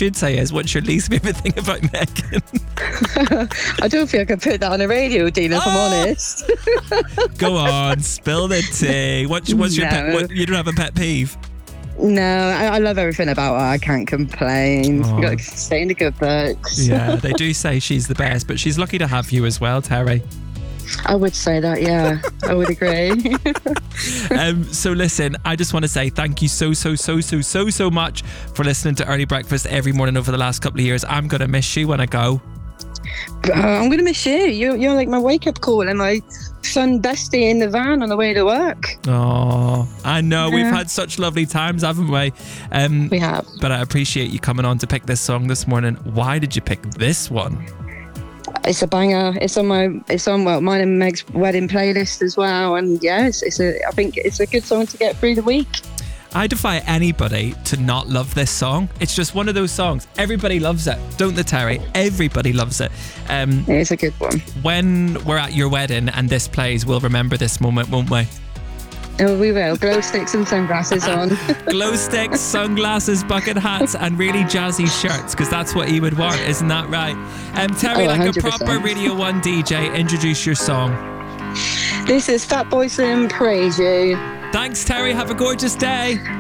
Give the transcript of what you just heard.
should say is, what's your least favourite thing about Megan? I don't think I can put that on the radio, Dean, if I'm honest. Go on, spill the tea. What's your pet? You don't have a pet peeve? No, I love everything about her. I can't complain. You got to stay in the good books. Yeah, they do say she's the best, but she's lucky to have you as well, Terry. I would say that, yeah. I would agree. So listen, I just want to say thank you so much for listening to Early Breakfast every morning over the last couple of years. I'm going to miss you when I go. I'm going to miss you. You're like my wake-up call and my fun bestie in the van on the way to work. Oh, I know. Yeah. We've had such lovely times, haven't we? We have. But I appreciate you coming on to pick this song this morning. Why did you pick this one? It's a banger. It's on mine and Meg's wedding playlist as well. And yeah, I think it's a good song to get through the week. I defy anybody to not love this song. It's just one of those songs. Everybody loves it, don't they, Terry? Everybody loves it. It's a good one. When we're at your wedding and this plays, we'll remember this moment, won't we? Oh, we will. Glow sticks and sunglasses on. Glow sticks, sunglasses, bucket hats, and really jazzy shirts, because that's what he would want, isn't that right? Terry, like 100%. A proper Radio 1 DJ, introduce your song. This is Fatboy Slim, Praise You. Thanks, Terry. Have a gorgeous day.